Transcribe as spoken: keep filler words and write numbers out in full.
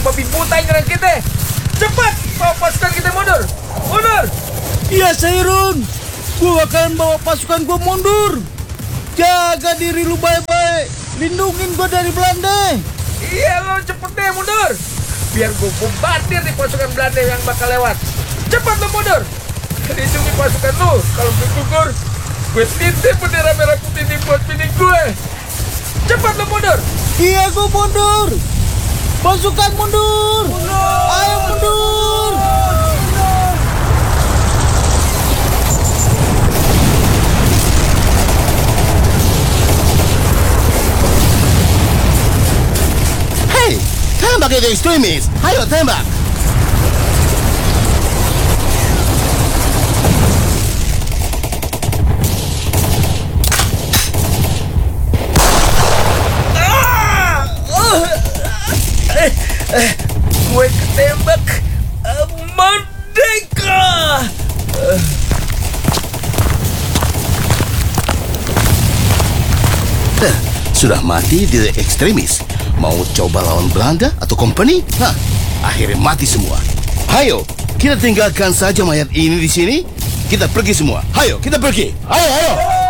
babi buta yang nyerang kita. Cepat, bawa pasukan kita mundur. Mundur. Iya, Sairun. Gue bakalan bawa pasukan gue mundur. Jaga diri lu baik-baik. Lindungin gue dari Belanda. Iya, lo cepet deh mundur. Biar gue bombardir di pasukan Belanda yang bakal lewat. Cepat lo mundur. Lindungi pasukan lo. Kalau gue gugur, gue titip bendera merah putih ini buat bini gue. Cepat lo mundur. Iya, gue mundur. Pasukan mundur. Mundur. Ayo mundur. Hei, tembak itu ekstremis. Ayo tembak. Eh, gue ketembak. uh, Merdeka. uh. Eh, sudah mati diri ekstremis. Mau coba lawan Belanda atau company? Hah, akhirnya mati semua. Ayo, kita tinggalkan saja mayat ini di sini. Kita pergi semua. Ayo, kita pergi. Ayo, ayo.